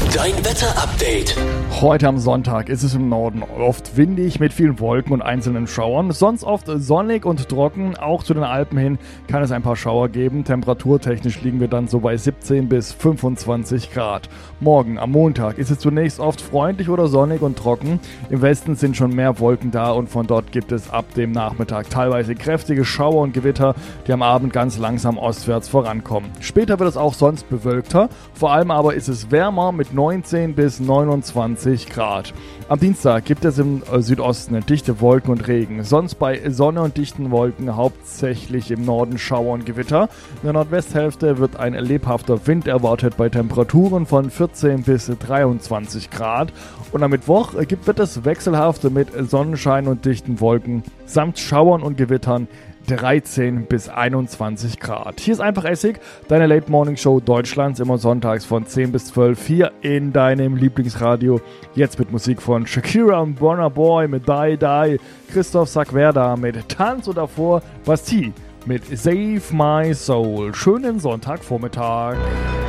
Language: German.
Dein Wetter-Update. Heute am Sonntag ist es im Norden oft windig mit vielen Wolken und einzelnen Schauern. Sonst oft sonnig und trocken. Auch zu den Alpen hin kann es ein paar Schauer geben. Temperaturtechnisch liegen wir dann so bei 17 bis 25 Grad. Morgen am Montag ist es zunächst oft freundlich oder sonnig und trocken. Im Westen sind schon mehr Wolken da und von dort gibt es ab dem Nachmittag teilweise kräftige Schauer und Gewitter, die am Abend ganz langsam ostwärts vorankommen. Später wird es auch sonst bewölkter. Vor allem aber ist es wärmer mit 19 bis 29 Grad. Am Dienstag gibt es im Südosten dichte Wolken und Regen. Sonst bei Sonne und dichten Wolken hauptsächlich im Norden Schauer und Gewitter. In der Nordwesthälfte wird ein lebhafter Wind erwartet bei Temperaturen von 14 bis 23 Grad. Und am Mittwoch wird es wechselhaft mit Sonnenschein und dichten Wolken samt Schauern und Gewittern 13 bis 21 Grad. Hier ist einfach Essig, deine Late Morning Show Deutschlands, immer sonntags von 10 bis 12 hier in deinem Lieblingsradio. Jetzt mit Musik von Shakira und Burna Boy mit Die Die, Christoph Sackwerda mit Tanz und davor Bastille mit Save My Soul. Schönen Sonntagvormittag.